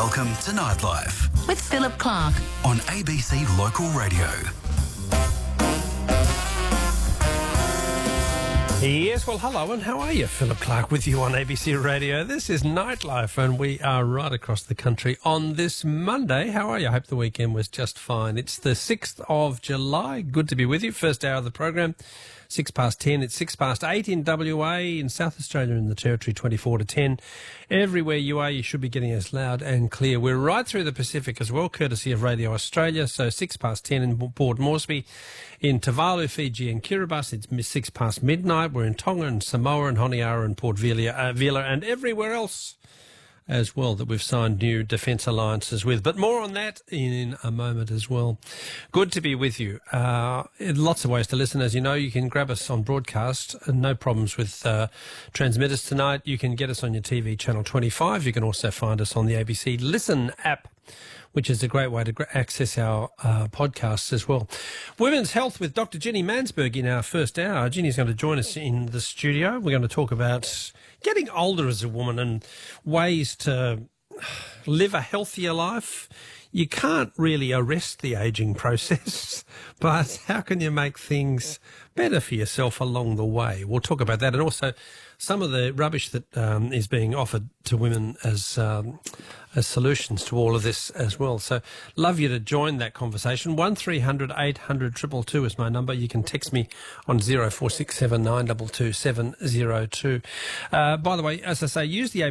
Welcome to Nightlife with Philip Clark on ABC Local Radio. Yes, well, hello, and how are you? Philip Clark with you on ABC Radio. This is Nightlife, and we are right across the country on this Monday. How are you? I hope the weekend was just fine. It's the 6th of July. Good to be with you. First hour of the program, 6 past 10. It's 6 past 8 in WA, in South Australia, in the Territory, 24 to 10. Everywhere you are, you should be getting us loud and clear. We're right through the Pacific as well, courtesy of Radio Australia. So 6 past 10 in Port Moresby, in Tuvalu, Fiji and Kiribati. It's 6 past midnight. We're in Tonga and Samoa and Honiara and Port Vila and everywhere else as well that we've signed new defence alliances with. But more on that in a moment as well. Good to be with you. Lots of ways to listen. As you know, you can grab us on broadcast. No problems with transmitters tonight. You can get us on your TV, Channel 25. You can also find us on the ABC Listen app, which is a great way to access our podcasts as well. Women's Health with Dr. Jenny Mansberg in our first hour. Jenny's going to join us in the studio. We're going to talk about getting older as a woman and ways to live a healthier life. You can't really arrest the ageing process, but how can you make things better for yourself along the way? We'll talk about that, and also some of the rubbish that is being offered to women as solutions to all of this as well. So love you to join that conversation. 1300 800 222 is my number. You can text me on 0467 922 702. By the way, as I say, use the